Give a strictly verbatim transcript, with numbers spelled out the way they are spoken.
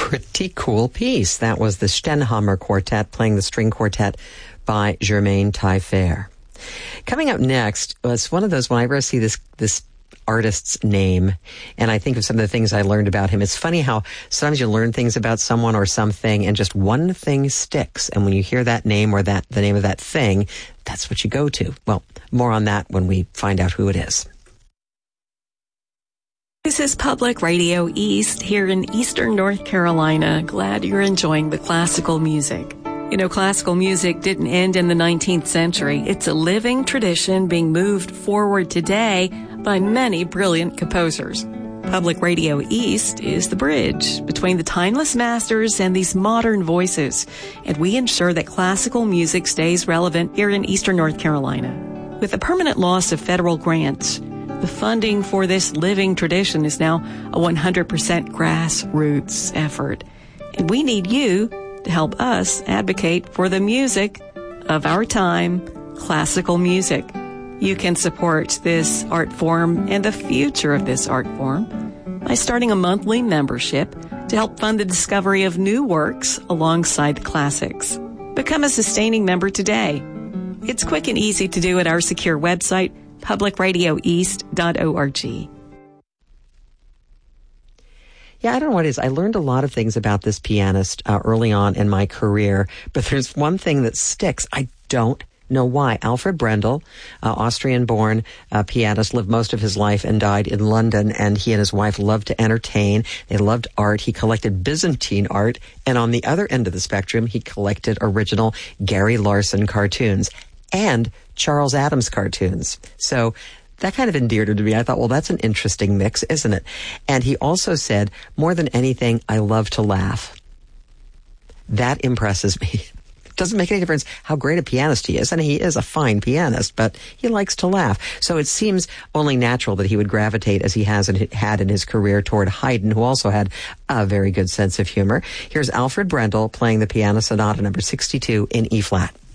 pretty cool piece. That was the Stenhammer Quartet playing the string quartet by Germaine Taillefer. Coming up next was one of those, whenever I see this this artist's name and I think of some of the things I learned about him, it's funny how sometimes you learn things about someone or something and just one thing sticks. And when you hear that name or that the name of that thing, that's what you go to. Well, more on that when we find out who it is. This is Public Radio East here in Eastern North Carolina. Glad you're enjoying the classical music. You know, classical music didn't end in the nineteenth century. It's a living tradition being moved forward today by many brilliant composers. Public Radio East is the bridge between the timeless masters and these modern voices, and we ensure that classical music stays relevant here in Eastern North Carolina. With the permanent loss of federal grants, the funding for this living tradition is now a one hundred percent grassroots effort. And we need you to help us advocate for the music of our time, classical music. You can support this art form and the future of this art form by starting a monthly membership to help fund the discovery of new works alongside the classics. Become a sustaining member today. It's quick and easy to do at our secure website, public radio east dot org. Yeah, I don't know what it is. I learned a lot of things about this pianist uh, early on in my career, but there's one thing that sticks. I don't know why. Alfred Brendel, uh, Austrian-born uh, pianist, lived most of his life and died in London, and he and his wife loved to entertain. They loved art. He collected Byzantine art, and on the other end of the spectrum, he collected original Gary Larson cartoons and Charles Addams cartoons. So that kind of endeared him to me. I thought, well, that's an interesting mix, isn't it? And he also said, more than anything, I love to laugh. That impresses me. It doesn't make any difference how great a pianist he is, and he is a fine pianist, but he likes to laugh. So it seems only natural that he would gravitate, as he has in, had in his career, toward Haydn, who also had a very good sense of humor. Here's Alfred Brendel playing the Piano Sonata number sixty-two in E-flat.